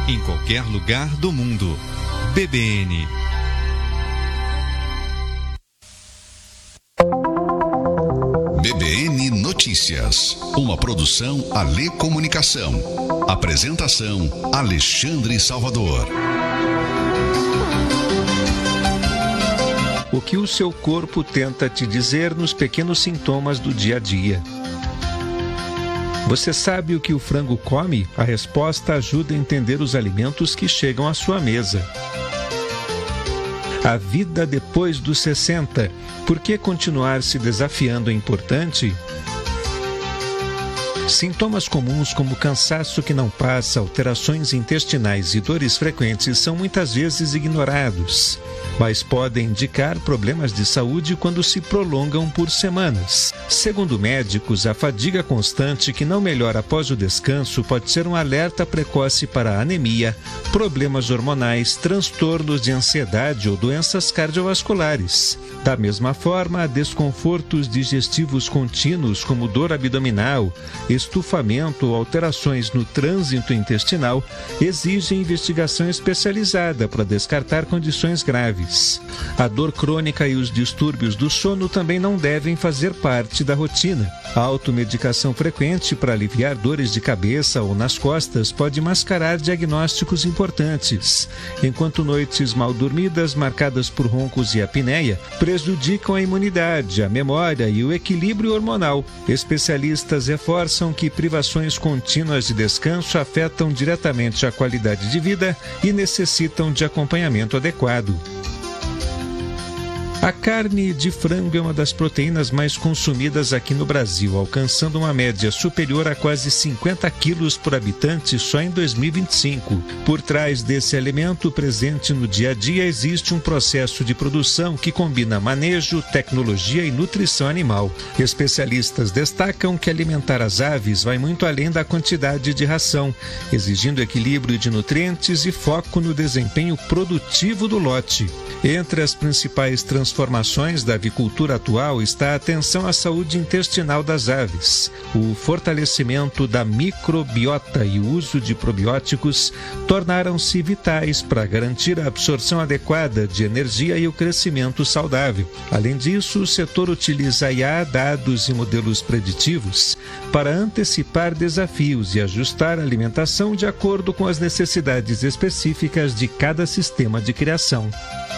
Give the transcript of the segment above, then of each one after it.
em qualquer lugar do mundo. BBN. BBN Notícias, uma produção Alê Comunicação. Apresentação Alexandre Salvador. O que o seu corpo tenta te dizer nos pequenos sintomas do dia a dia. Você sabe o que o frango come? A resposta ajuda a entender os alimentos que chegam à sua mesa. A vida depois dos 60. Por que continuar se desafiando é importante? Sintomas comuns como cansaço que não passa, alterações intestinais e dores frequentes são muitas vezes ignorados, mas podem indicar problemas de saúde quando se prolongam por semanas. Segundo médicos, a fadiga constante que não melhora após o descanso pode ser um alerta precoce para anemia, problemas hormonais, transtornos de ansiedade ou doenças cardiovasculares. Da mesma forma, desconfortos digestivos contínuos como dor abdominal, estufamento ou alterações no trânsito intestinal exigem investigação especializada para descartar condições graves. A dor crônica e os distúrbios do sono também não devem fazer parte da rotina. A automedicação frequente para aliviar dores de cabeça ou nas costas pode mascarar diagnósticos importantes, enquanto noites mal dormidas marcadas por roncos e apneia prejudicam a imunidade, a memória e o equilíbrio hormonal. Especialistas reforçam que privações contínuas de descanso afetam diretamente a qualidade de vida e necessitam de acompanhamento adequado. A carne de frango é uma das proteínas mais consumidas aqui no Brasil, alcançando uma média superior a quase 50 quilos por habitante só em 2025. Por trás desse alimento presente no dia a dia existe um processo de produção que combina manejo, tecnologia e nutrição animal. Especialistas destacam que alimentar as aves vai muito além da quantidade de ração, exigindo equilíbrio de nutrientes e foco no desempenho produtivo do lote. Entre as principais transformações da avicultura atual está a atenção à saúde intestinal das aves. O fortalecimento da microbiota e o uso de probióticos tornaram-se vitais para garantir a absorção adequada de energia e o crescimento saudável. Além disso, o setor utiliza IA, dados e modelos preditivos para antecipar desafios e ajustar a alimentação de acordo com as necessidades específicas de cada sistema de criação.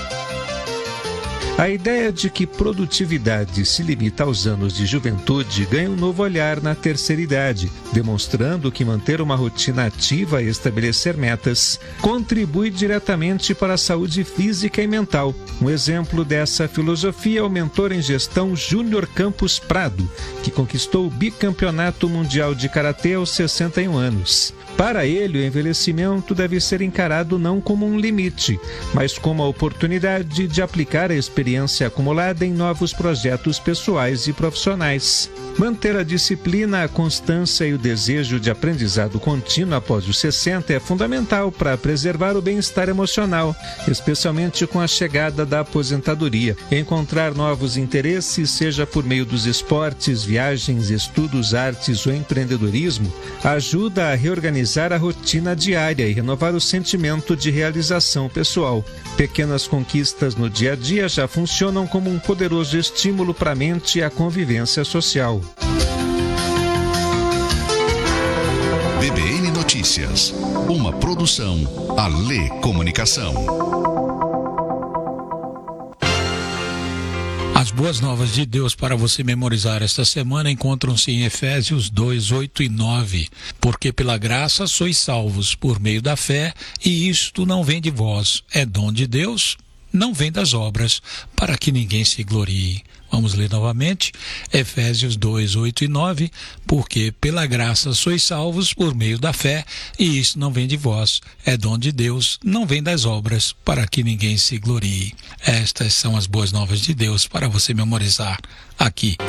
A ideia de que produtividade se limita aos anos de juventude ganha um novo olhar na terceira idade, demonstrando que manter uma rotina ativa e estabelecer metas contribui diretamente para a saúde física e mental. Um exemplo dessa filosofia é o mentor em gestão Júnior Campos Prado, que conquistou o bicampeonato mundial de karatê aos 61 anos. Para ele, o envelhecimento deve ser encarado não como um limite, mas como a oportunidade de aplicar a experiência acumulada em novos projetos pessoais e profissionais. Manter a disciplina, a constância e o desejo de aprendizado contínuo após os 60 é fundamental para preservar o bem-estar emocional, especialmente com a chegada da aposentadoria. Encontrar novos interesses, seja por meio dos esportes, viagens, estudos, artes ou empreendedorismo, ajuda a reorganizar a rotina diária e renovar o sentimento de realização pessoal. Pequenas conquistas no dia a dia já funcionam como um poderoso estímulo para a mente e a convivência social. BBN Notícias, uma produção Alê Comunicação. As boas novas de Deus para você memorizar esta semana encontram-se em Efésios 2, 8 e 9. Porque pela graça sois salvos por meio da fé, e isto não vem de vós, é dom de Deus, não vem das obras, para que ninguém se glorie. Vamos ler novamente, Efésios 2, 8 e 9, porque pela graça sois salvos por meio da fé, e isso não vem de vós, é dom de Deus, não vem das obras, para que ninguém se glorie. Estas são as boas novas de Deus para você memorizar aqui